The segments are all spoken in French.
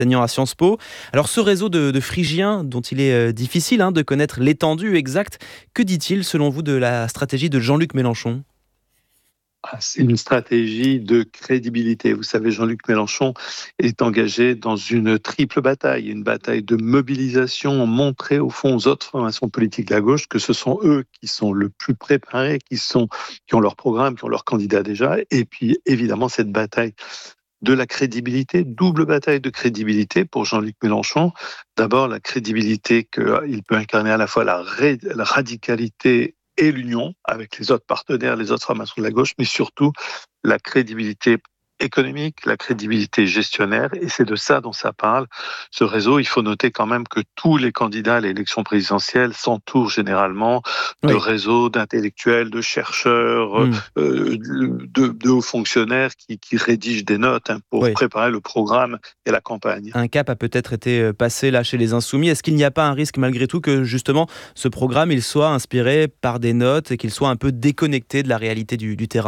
enseignant à Sciences Po. Alors ce réseau de Phrygiens, dont il est difficile de connaître l'étendue exacte, que dit-il selon vous de la stratégie de Jean-Luc Mélenchon ? C'est une stratégie de crédibilité. Vous savez, Jean-Luc Mélenchon est engagé dans une triple bataille, une bataille de mobilisation, montrer au fond aux autres formations politiques de la gauche que ce sont eux qui sont le plus préparés, qui ont leur programme, qui ont leur candidat déjà. Et puis, évidemment, cette bataille de la crédibilité, double bataille de crédibilité pour Jean-Luc Mélenchon. D'abord, la crédibilité qu'il peut incarner à la fois la radicalité et l'union avec les autres partenaires, les autres formations de la gauche, mais surtout la crédibilité économique, la crédibilité gestionnaire, et c'est de ça dont ça parle. Ce réseau, il faut noter quand même que tous les candidats à l'élection présidentielle s'entourent généralement de réseaux d'intellectuels, de chercheurs, de hauts fonctionnaires qui rédigent des notes pour préparer le programme et la campagne. Un cap a peut-être été passé là chez les Insoumis. Est-ce qu'il n'y a pas un risque malgré tout que justement ce programme il soit inspiré par des notes et qu'il soit un peu déconnecté de la réalité du terrain ?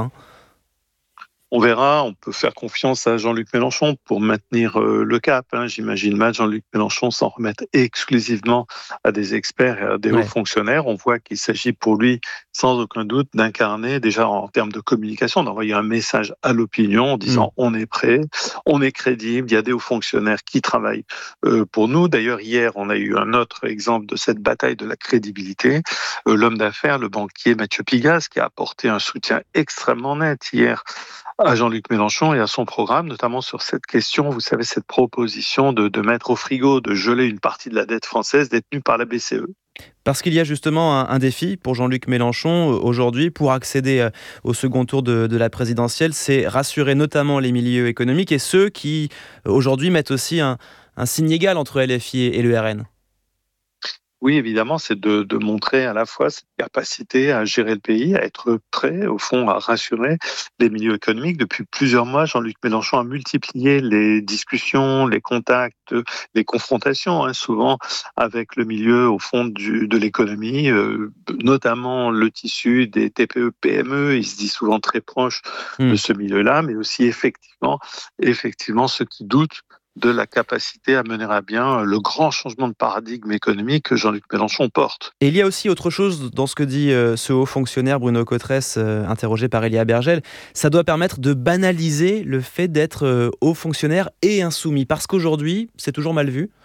On verra, on peut faire confiance à Jean-Luc Mélenchon pour maintenir le cap. J'imagine mal Jean-Luc Mélenchon s'en remettre exclusivement à des experts et à des hauts fonctionnaires. On voit qu'il s'agit pour lui, sans aucun doute, d'incarner, déjà en termes de communication, d'envoyer un message à l'opinion en disant on est prêt, on est crédible, il y a des hauts fonctionnaires qui travaillent pour nous. D'ailleurs, hier, on a eu un autre exemple de cette bataille de la crédibilité. L'homme d'affaires, le banquier Mathieu Pigasse, qui a apporté un soutien extrêmement net hier à Jean-Luc Mélenchon et à son programme, notamment sur cette question, vous savez, cette proposition de mettre au frigo, de geler une partie de la dette française détenue par la BCE. Parce qu'il y a justement un défi pour Jean-Luc Mélenchon aujourd'hui pour accéder au second tour de la présidentielle, c'est rassurer notamment les milieux économiques et ceux qui aujourd'hui mettent aussi un signe égal entre LFI et le RN. Oui, évidemment, c'est de montrer à la fois cette capacité à gérer le pays, à être prêt, au fond, à rassurer les milieux économiques. Depuis plusieurs mois, Jean-Luc Mélenchon a multiplié les discussions, les contacts, les confrontations, souvent avec le milieu, au fond, de l'économie, notamment le tissu des TPE-PME. Il se dit souvent très proche de ce milieu-là, mais aussi effectivement, ceux qui doutent de la capacité à mener à bien le grand changement de paradigme économique que Jean-Luc Mélenchon porte. Et il y a aussi autre chose dans ce que dit ce haut fonctionnaire Bruno Cotresse, interrogé par Elia Bergel. Ça doit permettre de banaliser le fait d'être haut fonctionnaire et insoumis, parce qu'aujourd'hui, c'est toujours mal vu.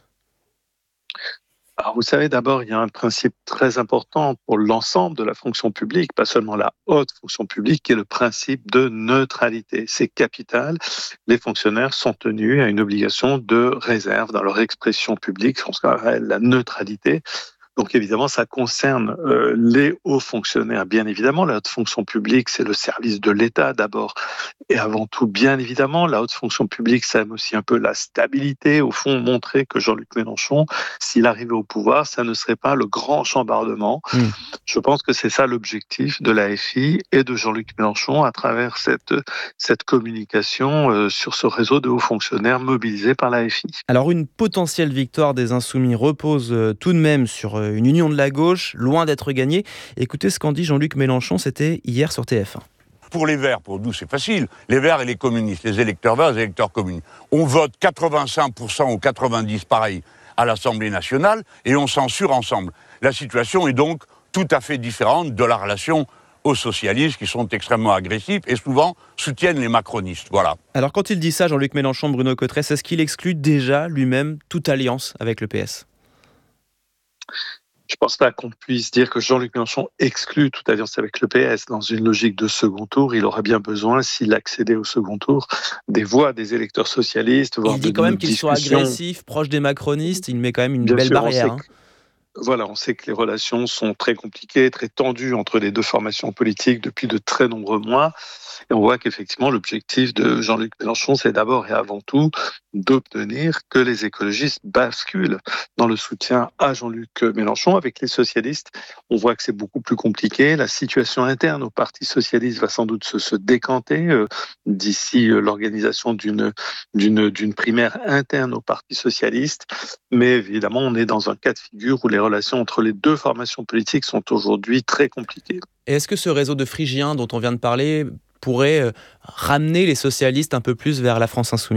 Alors, vous savez, d'abord, il y a un principe très important pour l'ensemble de la fonction publique, pas seulement la haute fonction publique, qui est le principe de neutralité. C'est capital. Les fonctionnaires sont tenus à une obligation de réserve dans leur expression publique, ce qu'on appelle la neutralité. Donc évidemment, ça concerne les hauts fonctionnaires, bien évidemment. La haute fonction publique, c'est le service de l'État d'abord et avant tout, bien évidemment. La haute fonction publique, ça aime aussi un peu la stabilité. Au fond, montrer que Jean-Luc Mélenchon, s'il arrivait au pouvoir, ça ne serait pas le grand chambardement. Je pense que c'est ça l'objectif de l'AFI et de Jean-Luc Mélenchon à travers cette communication sur ce réseau de hauts fonctionnaires mobilisés par l'AFI. Alors une potentielle victoire des Insoumis repose tout de même sur une union de la gauche, loin d'être gagnée. Écoutez ce qu'en dit Jean-Luc Mélenchon, c'était hier sur TF1. Pour les Verts, pour nous, c'est facile. Les Verts et les communistes, les électeurs verts et les électeurs communistes. On vote 85% ou 90% pareil à l'Assemblée nationale et on censure ensemble. La situation est donc tout à fait différente de la relation aux socialistes qui sont extrêmement agressifs et souvent soutiennent les macronistes. Voilà. Alors quand il dit ça, Jean-Luc Mélenchon, Bruno Cotresse, est-ce qu'il exclut déjà lui-même toute alliance avec le PS ? Je ne pense pas qu'on puisse dire que Jean-Luc Mélenchon exclut toute alliance avec le PS. Dans une logique de second tour, il aurait bien besoin, s'il accédait au second tour, des voix des électeurs socialistes. Il dit quand même qu'il soit agressif, proche des macronistes, il met quand même une belle barrière. On sait que les relations sont très compliquées, très tendues entre les deux formations politiques depuis de très nombreux mois. Et on voit qu'effectivement, l'objectif de Jean-Luc Mélenchon, c'est d'abord et avant tout d'obtenir que les écologistes basculent dans le soutien à Jean-Luc Mélenchon. Avec les socialistes, on voit que c'est beaucoup plus compliqué. La situation interne au Parti socialiste va sans doute se décanter d'ici l'organisation d'une primaire interne au Parti socialiste. Mais évidemment, on est dans un cas de figure où les relations entre les deux formations politiques sont aujourd'hui très compliquées. Et est-ce que ce réseau de Phrygiens dont on vient de parler pourrait ramener les socialistes un peu plus vers la France insoumise ?